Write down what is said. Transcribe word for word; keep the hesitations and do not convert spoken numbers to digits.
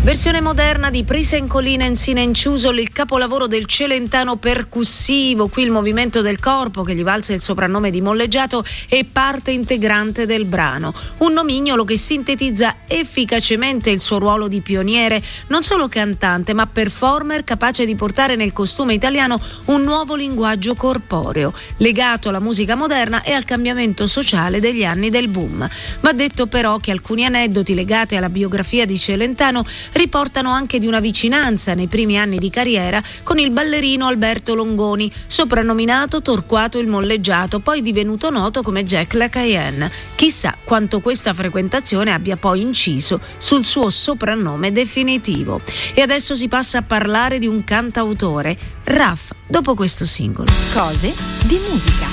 Versione moderna di Prisa in collina in Sina in Ciusol, il capolavoro del celentano percussivo. Qui il movimento del corpo, che gli valse il soprannome di molleggiato, è parte integrante del brano. Un nomignolo che sintetizza efficacemente il suo ruolo di pioniere, non solo cantante ma performer, capace di portare nel costume italiano un nuovo linguaggio corporeo, legato alla musica moderna e al cambiamento sociale degli anni del boom. Va detto però che alcuni aneddoti legati alla biografia di Celentano riportano anche di una vicinanza nei primi anni di carriera con il ballerino Alberto Longoni, soprannominato Torquato il Molleggiato, poi divenuto noto come Jack la Cayenne. Chissà quanto questa frequentazione abbia poi inciso sul suo soprannome definitivo. E adesso si passa a parlare di un cantautore, Raf, dopo questo singolo. Cose di musica.